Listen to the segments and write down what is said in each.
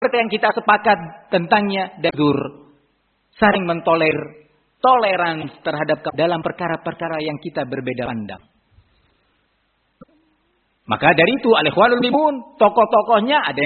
seperti yang kita sepakat tentangnya dan saling toleransi terhadap dalam perkara-perkara yang kita berbeda pandang. Maka dari itu al-ikhwanul muslimun, tokoh-tokohnya ada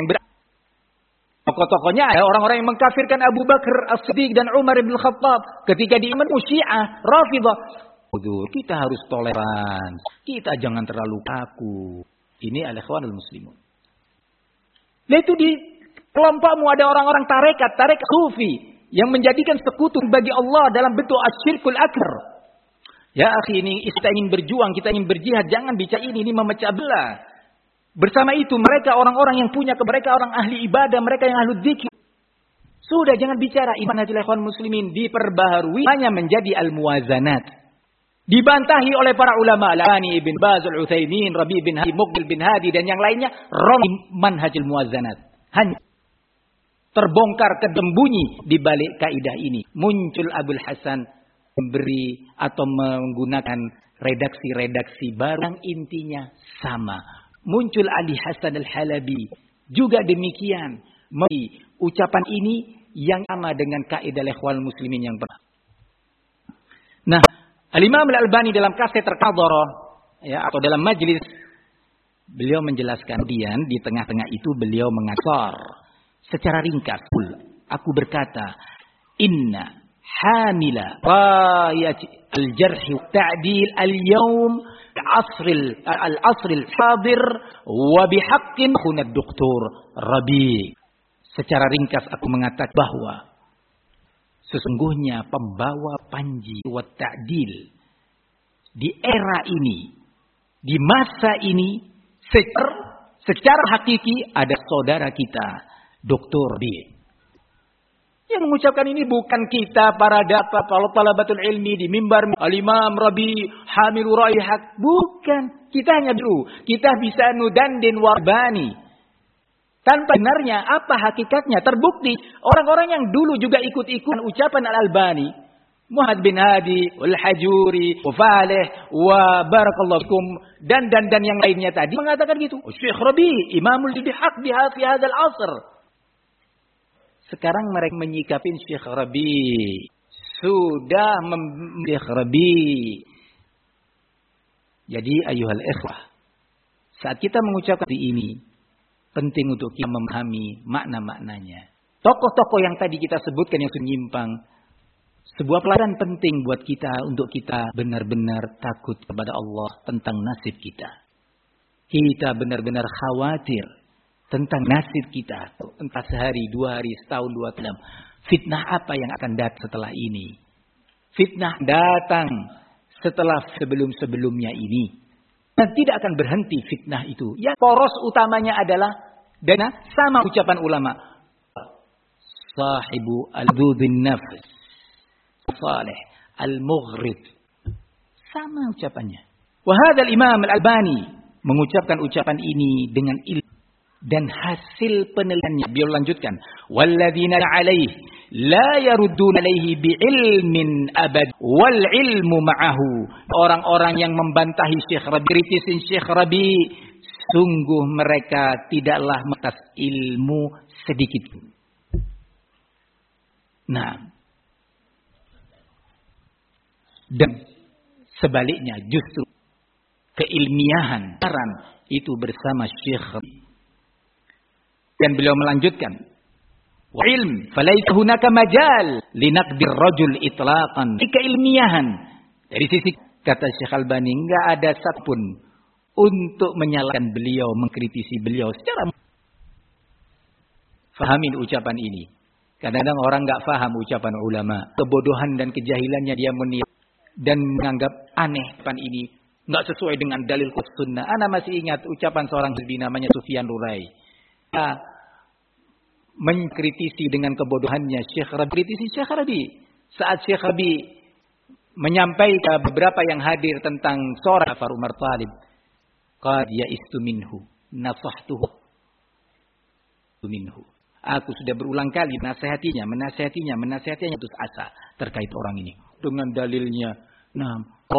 orang-orang yang mengkafirkan Abu Bakar As-Siddiq dan Umar bin Khattab ketika di Syiah, Rafidah. Kita harus toleran, kita jangan terlalu kaku. Ini al-ikhwanul muslimun. Nah, itu di kelompokmu ada orang-orang tarekat sufi yang menjadikan sekutu bagi Allah dalam bentuk asyirkul akbar. Ya akhi, ini kita ingin berjuang, kita ingin berjihad, jangan bicara ini memecah belah. Bersama itu mereka orang-orang yang punya mereka orang ahli ibadah, mereka yang ahli dzikir. Sudah jangan bicara iman hati ikhwan muslimin diperbaharui hanya menjadi al-muwazanat. Dibantahi oleh para ulama, Al-Albani, Ibn Baz, Al-Utsaimin, Rabi' bin Hadi, Muqbil bin Hadi dan yang lainnya, manhajul muwazanat. Hanya terbongkar kedembunyi di balik kaidah ini. Muncul Abul Hasan memberi atau menggunakan redaksi-redaksi baru yang intinya sama. Muncul Ali Hasan Al-Halabi juga demikian. Ucapan ini yang sama dengan kaidah ikhwan muslimin yang pernah. Nah, Al-Imam Al-Albani dalam kaset terkadarah ya atau dalam majlis beliau menjelaskan kemudian di tengah-tengah itu beliau mengasar secara ringkas. Aku berkata, inna hamila rayat al-jarh wa ta'dil al-yawm al-asr al-hadir wa bihaqqin khuna ad-doktor Rabi'. Secara ringkas aku mengatakan bahwa sesungguhnya pembawa panji wa ta'dil di era ini, di masa ini, secara hakiki ada saudara kita, Dr. B. Yang mengucapkan ini bukan kita para talabatul ilmi di mimbar al-Imam Rabi Hamilu Raihak. Bukan. Kita hanya dulu. Kita bisa nudandin warbani. Tanpa benarnya apa hakikatnya terbukti orang-orang yang dulu juga ikut-ikut ucapan Al-Albani, Muhammad bin Hadi, Al-Hajuri, wa Faleh, wa barakallahu fikum dan yang lainnya tadi mengatakan gitu. Syekh Rabi imamul bihaq fi hadzal asr. Sekarang mereka menyikapin Syekh Rabi. Sudah Syekh Rabi. Jadi ayuhal ikhwah, saat kita mengucapkan ini penting untuk kita memahami makna-maknanya. Tokoh-tokoh yang tadi kita sebutkan yang menyimpang, sebuah pelajaran penting buat kita untuk kita benar-benar takut kepada Allah tentang nasib kita. Kita benar-benar khawatir tentang nasib kita. Entah sehari, 2 hari, setahun, 2 tahun. Fitnah apa yang akan datang setelah ini? Fitnah datang setelah sebelum-sebelumnya ini. Dan tidak akan berhenti fitnah itu. Yang poros utamanya adalah dan sama ucapan ulama. Sahibu al-dzudin nafs. Salih al-mughrid. Sama ucapannya. Wahadal Imam Al-Albani mengucapkan ucapan ini dengan ilmu dan hasil penelitiannya. Beliau lanjutkan, walladzina alaihi la yaruddun alaihi biilmin abad wal ilmu ma'ahu. Orang-orang yang membantahi Syekh Rabi, kritisin Syekh Rabi, sungguh mereka tidaklah mengatas ilmu sedikit pun. Nah, dan sebaliknya justru keilmiahan itu bersama Syekh Rabi. Dan beliau melanjutkan, wa ilm falaisa hunaka majal linaqdir rajul itlaqan. Keilmiahan dari sisi kata Syekh Albani enggak ada satupun untuk menyalahkan beliau, mengkritisi beliau secara fahamin ucapan ini. Kadang-kadang orang enggak faham ucapan ulama, kebodohan dan kejahilannya dia menilai dan menganggap aneh ucapan ini enggak sesuai dengan dalil sunnah. Ana masih ingat ucapan seorang hizbi namanya Sufyan Rurai. Mengkritisi dengan kebodohannya Syekh Rabi. Kritisi Syekh Rabi. Saat Syekh Rabi menyampaikan beberapa yang hadir tentang seorang Ja'far Umar Thalib. Qad ya'istu minhu. Nasahtuhu minhu. Aku sudah berulang kali menasihatinya putus asa terkait orang ini. Dengan dalilnya. Nah,